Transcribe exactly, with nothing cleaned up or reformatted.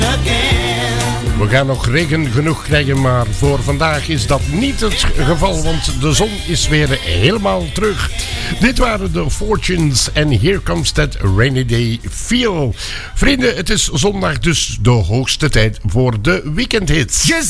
We gaan nog regen genoeg krijgen, maar voor vandaag is dat niet het geval, want de zon is weer helemaal terug. Dit waren de Fortunes en Here Comes That Rainy Day Feel. Vrienden, het is zondag, dus de hoogste tijd voor de weekendhits. Just